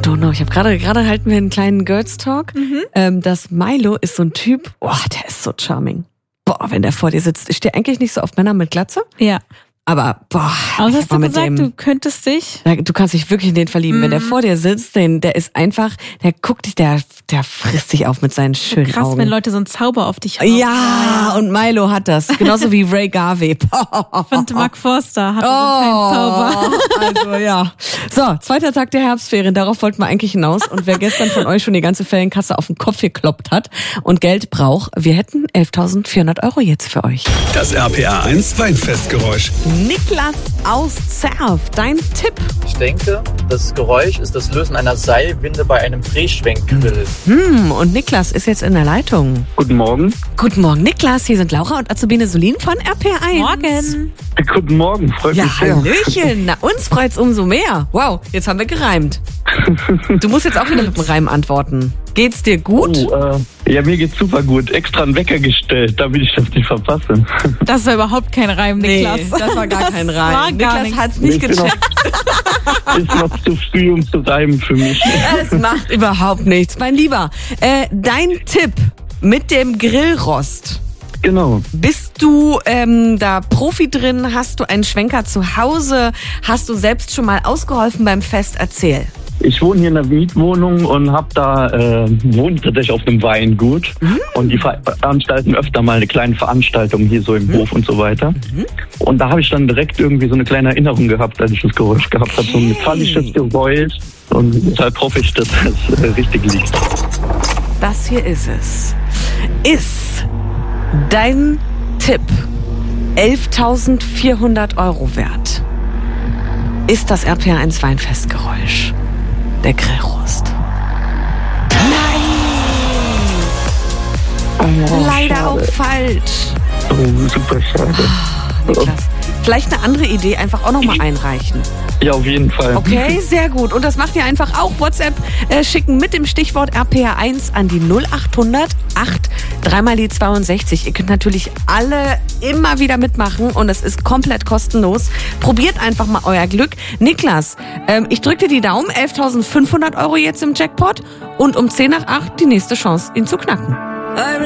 don't know. Ich habe gerade halten wir einen kleinen Girls Talk. Das Milo ist so ein Typ, der ist so charming. Wenn der vor dir sitzt. Ich stehe eigentlich nicht so auf Männer mit Glatze. Ja. Aber, Aber hast du gesagt, du könntest dich? Du kannst dich wirklich in den verlieben. Wenn der vor dir sitzt, der ist einfach, der guckt dich, der frisst dich auf mit seinen schönen Krass, Augen. wenn Leute so einen Zauber auf dich haben. Ja, und Milo hat das. Genauso wie Ray Garvey. Und Mark Forster hat so einen Zauber. Also ja. So, 2. Tag der Herbstferien, darauf wollten wir eigentlich hinaus. Und wer gestern von euch schon die ganze Ferienkasse auf den Kopf gekloppt hat und Geld braucht, wir hätten 11.400 € jetzt für euch. Das RPA1 Weinfestgeräusch. Niklas aus Zerf, dein Tipp? Ich denke, das Geräusch ist das Lösen einer Seilwinde bei einem Drehschwenkgrill. Und Niklas ist jetzt in der Leitung. Guten Morgen. Guten Morgen, Niklas. Hier sind Laura und Azubine Solin von RPA1. Morgen. Guten Morgen, freut mich sehr. Hallöchen. Na, uns freut's umso mehr. Wow, jetzt haben wir gereimt. Du musst jetzt auch wieder mit dem Reim antworten. Geht's dir gut? Ja, mir geht's super gut. Extra einen Wecker gestellt, damit ich das nicht verpasse. Das war überhaupt kein Reim, Niklas. Nee, das war gar kein Reim. War gar Niklas hat's nicht gecheckt. Ist noch zu früh, um zu reimen für mich. Es macht überhaupt nichts. Mein Lieber, dein Tipp mit dem Grillrost. Genau. Bist du da Profi drin? Hast du einen Schwenker zu Hause? Hast du selbst schon mal ausgeholfen beim Fest? Erzähl. Ich wohne hier in einer Mietwohnung und wohne tatsächlich auf einem Weingut. Und die veranstalten öfter mal eine kleine Veranstaltung hier so im Hof und so weiter. Und da habe ich dann direkt irgendwie so eine kleine Erinnerung gehabt, als ich das Geräusch gehabt habe. So ein metallisches Geräusch. Und deshalb hoffe ich, dass das richtig liegt. Das hier ist es. Ist dein Tipp 11.400 € wert? Ist das RPA1 Weinfestgeräusch der Grillrost? Nein! Leider schade. auch falsch. Oh, super schade. Niklas, vielleicht eine andere Idee einfach auch nochmal einreichen. Ja, auf jeden Fall. Okay, sehr gut. Und das macht ihr einfach auch. WhatsApp schicken mit dem Stichwort RPA1 an die 0800 8 3 mal die 62. Ihr könnt natürlich alle immer wieder mitmachen und es ist komplett kostenlos. Probiert einfach mal euer Glück. Niklas, ich drücke dir die Daumen. 11.500 € jetzt im Jackpot und um 10 nach 8 die nächste Chance, ihn zu knacken.